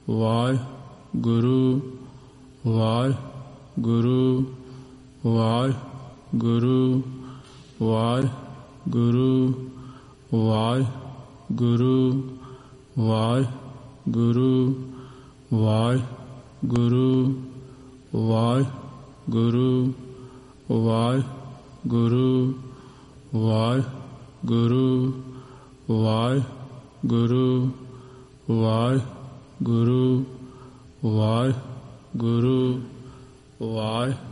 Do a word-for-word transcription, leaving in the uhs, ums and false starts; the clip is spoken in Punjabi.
ਵਾਹਿਗੁਰੂ ਵਾਹਿਗੁਰੂ ਵਾਹਿਗੁਰੂ ਵਾਹਿਗੁਰੂ ਵਾਹਿਗੁਰੂ ਵਾਹਿਗੁਰੂ ਵਾਹਿਗੁਰੂ ਵਾਹਿਗੁਰੂ ਵਾਹਿਗੁਰੂ ਵਾਹਿਗੁਰੂ ਵਾਹਿਗੁਰੂ ਵਾਹਿਗੁਰੂ ਵਾਹਿਗੁਰੂ ਵਾਹਿ